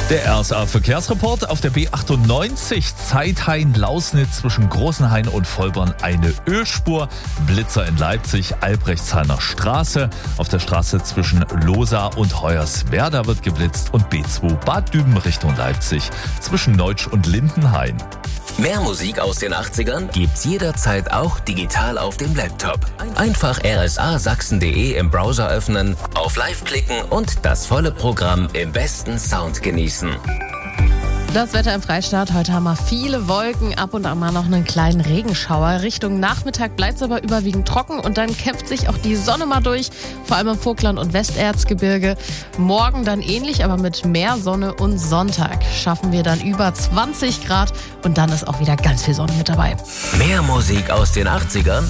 Der RSA-Verkehrsreport auf der B98 Zeithain-Lausnitz zwischen Großenhain und Vollborn eine Ölspur. Blitzer in Leipzig, Albrechtshainer Straße. Auf der Straße zwischen Losa und Hoyerswerda wird geblitzt und B2 Bad Düben Richtung Leipzig zwischen Neutsch und Lindenhain. Mehr Musik aus den 80ern gibt's jederzeit auch digital auf dem Laptop. Einfach rsasachsen.de im Browser öffnen, auf Live klicken und das volle Programm im besten Sound genießen. Das Wetter im Freistaat. Heute haben wir viele Wolken, ab und an mal noch einen kleinen Regenschauer. Richtung Nachmittag bleibt es aber überwiegend trocken und dann kämpft sich auch die Sonne mal durch, vor allem im Vogtland und Westerzgebirge. Morgen dann ähnlich, aber mit mehr Sonne und Sonntag schaffen wir dann über 20 Grad und dann ist auch wieder ganz viel Sonne mit dabei. Mehr Musik aus den 80ern